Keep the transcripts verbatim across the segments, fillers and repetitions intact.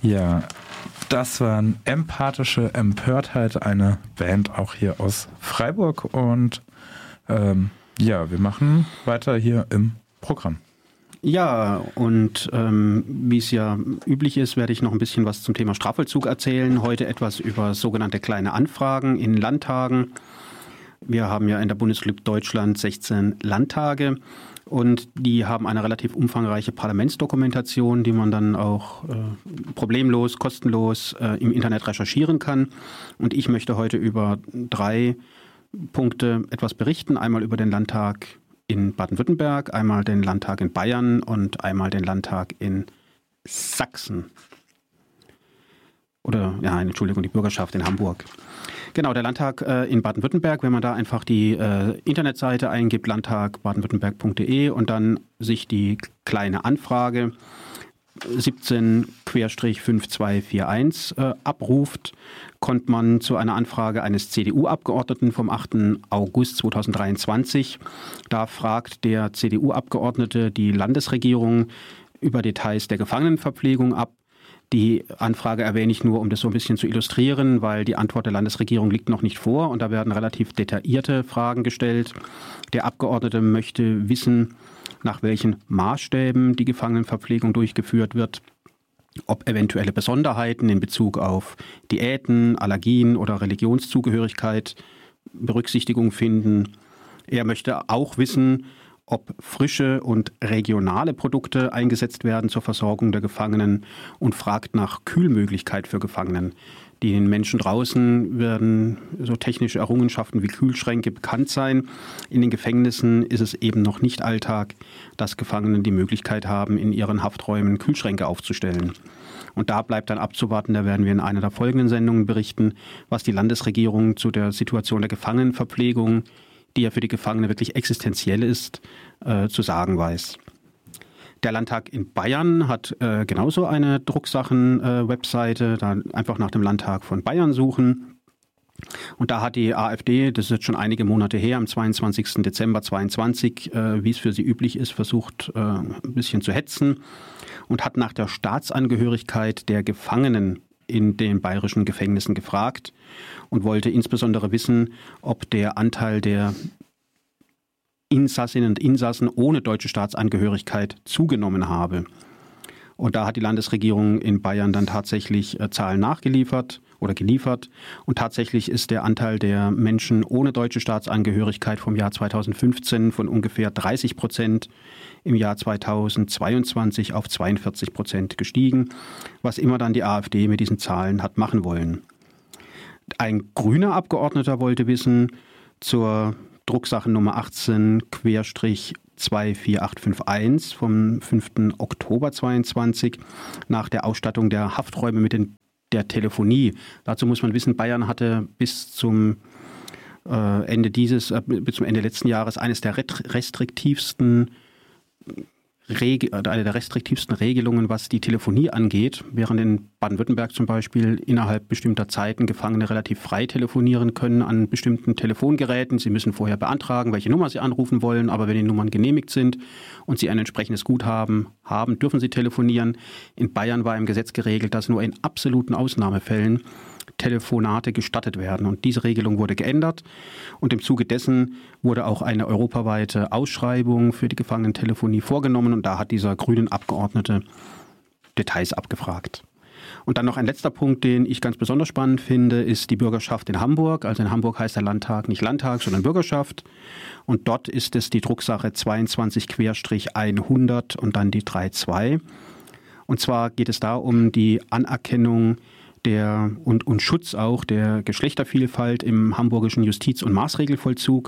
Ja, das waren Empathische Empörtheit, eine Band auch hier aus Freiburg. Und ähm, ja, wir machen weiter hier im Programm. Ja, und ähm, wie es ja üblich ist, werde ich noch ein bisschen was zum Thema Strafvollzug erzählen. Heute etwas über sogenannte kleine Anfragen in Landtagen. Wir haben ja in der Bundesrepublik Deutschland sechzehn Landtage und die haben eine relativ umfangreiche Parlamentsdokumentation, die man dann auch äh, problemlos, kostenlos äh, im Internet recherchieren kann. Und ich möchte heute über drei Punkte etwas berichten. Einmal über den Landtag in Baden-Württemberg, einmal den Landtag in Bayern und einmal den Landtag in Sachsen. Oder, ja, Entschuldigung, die Bürgerschaft in Hamburg. Genau, der Landtag äh, in Baden-Württemberg, wenn man da einfach die äh, Internetseite eingibt, landtag baden-württemberg punkt de und dann sich die kleine Anfrage siebzehn fünf zwei vier eins äh, abruft, kommt man zu einer Anfrage eines C D U-Abgeordneten vom achten August zweitausenddreiundzwanzig. Da fragt der C D U-Abgeordnete die Landesregierung über Details der Gefangenenverpflegung ab. Die Anfrage erwähne ich nur, um das so ein bisschen zu illustrieren, weil die Antwort der Landesregierung liegt noch nicht vor und da werden relativ detaillierte Fragen gestellt. Der Abgeordnete möchte wissen, nach welchen Maßstäben die Gefangenenverpflegung durchgeführt wird, ob eventuelle Besonderheiten in Bezug auf Diäten, Allergien oder Religionszugehörigkeit Berücksichtigung finden. Er möchte auch wissen, ob frische und regionale Produkte eingesetzt werden zur Versorgung der Gefangenen und fragt nach Kühlmöglichkeit für Gefangenen. Den Menschen draußen werden so technische Errungenschaften wie Kühlschränke bekannt sein. In den Gefängnissen ist es eben noch nicht Alltag, dass Gefangenen die Möglichkeit haben, in ihren Hafträumen Kühlschränke aufzustellen. Und da bleibt dann abzuwarten, da werden wir in einer der folgenden Sendungen berichten, was die Landesregierung zu der Situation der Gefangenenverpflegung, die ja für die Gefangene wirklich existenziell ist, äh, zu sagen weiß. Der Landtag in Bayern hat äh, genauso eine Drucksachen-Webseite, äh, da einfach nach dem Landtag von Bayern suchen. Und da hat die AfD, das ist jetzt schon einige Monate her, am zweiundzwanzigsten Dezember zweitausendzweiundzwanzig, äh, wie es für sie üblich ist, versucht äh, ein bisschen zu hetzen und hat nach der Staatsangehörigkeit der Gefangenen in den bayerischen Gefängnissen gefragt und wollte insbesondere wissen, ob der Anteil der Insassinnen und Insassen ohne deutsche Staatsangehörigkeit zugenommen habe. Und da hat die Landesregierung in Bayern dann tatsächlich äh, Zahlen nachgeliefert oder geliefert. Und tatsächlich ist der Anteil der Menschen ohne deutsche Staatsangehörigkeit vom Jahr zweitausendfünfzehn von ungefähr dreißig Prozent im Jahr zweitausendzweiundzwanzig auf zweiundvierzig Prozent gestiegen, was immer dann die AfD mit diesen Zahlen hat machen wollen. Ein grüner Abgeordneter wollte wissen zur Drucksache Nummer achtzehn zwei vier acht fünf eins vom fünften Oktober zweiundzwanzig nach der Ausstattung der Hafträume mit den, der Telefonie. Dazu muss man wissen, Bayern hatte bis zum äh, Ende dieses, äh, bis zum Ende letzten Jahres eines der restriktivsten Reg- eine der restriktivsten Regelungen, was die Telefonie angeht, während in Baden-Württemberg zum Beispiel innerhalb bestimmter Zeiten Gefangene relativ frei telefonieren können an bestimmten Telefongeräten. Sie müssen vorher beantragen, welche Nummer sie anrufen wollen, aber wenn die Nummern genehmigt sind und sie ein entsprechendes Guthaben haben, dürfen sie telefonieren. In Bayern war im Gesetz geregelt, dass nur in absoluten Ausnahmefällen Telefonate gestattet werden. Und diese Regelung wurde geändert und im Zuge dessen wurde auch eine europaweite Ausschreibung für die Gefangenentelefonie vorgenommen und da hat dieser grünen Abgeordnete Details abgefragt. Und dann noch ein letzter Punkt, den ich ganz besonders spannend finde, ist die Bürgerschaft in Hamburg. Also in Hamburg heißt der Landtag nicht Landtag, sondern Bürgerschaft. Und dort ist es die Drucksache zweiundzwanzig hundert und dann die zweiunddreißig. Und zwar geht es da um die Anerkennung der und, und Schutz auch der Geschlechtervielfalt im hamburgischen Justiz- und Maßregelvollzug.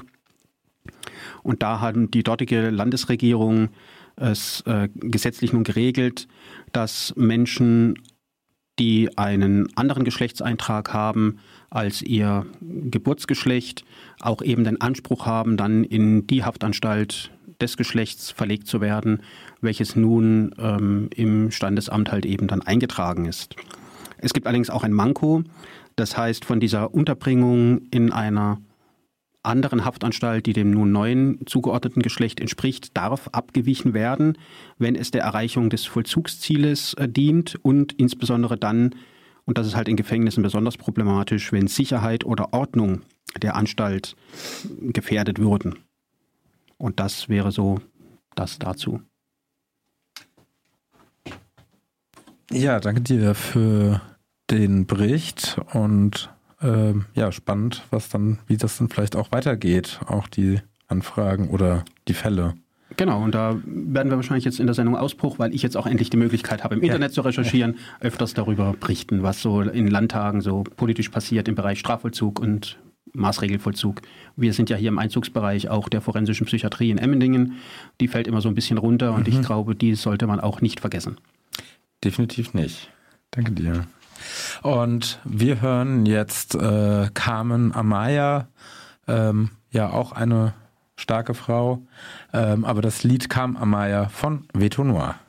Und da hat die dortige Landesregierung es äh, gesetzlich nun geregelt, dass Menschen, die einen anderen Geschlechtseintrag haben als ihr Geburtsgeschlecht, auch eben den Anspruch haben, dann in die Haftanstalt des Geschlechts verlegt zu werden, welches nun ähm, im Standesamt halt eben dann eingetragen ist. Es gibt allerdings auch ein Manko, das heißt von dieser Unterbringung in einer anderen Haftanstalt, die dem nun neuen zugeordneten Geschlecht entspricht, darf abgewichen werden, wenn es der Erreichung des Vollzugszieles äh, dient und insbesondere dann, und das ist halt in Gefängnissen besonders problematisch, wenn Sicherheit oder Ordnung der Anstalt gefährdet würden. Und das wäre so das dazu. Ja, danke dir für den Bericht und äh, ja, spannend, was dann, wie das dann vielleicht auch weitergeht, auch die Anfragen oder die Fälle. Genau, und da werden wir wahrscheinlich jetzt in der Sendung Ausbruch, weil ich jetzt auch endlich die Möglichkeit habe, im Internet ja. zu recherchieren, öfters darüber berichten, was so in Landtagen so politisch passiert im Bereich Strafvollzug und Maßregelvollzug. Wir sind ja hier im Einzugsbereich auch der forensischen Psychiatrie in Emmendingen. Die fällt immer so ein bisschen runter und mhm. ich glaube, die sollte man auch nicht vergessen. Definitiv nicht. Danke dir. Und wir hören jetzt äh, Carmen Amaya, ähm, ja auch eine starke Frau, ähm, aber das Lied Carmen Amaya von Veto Noir.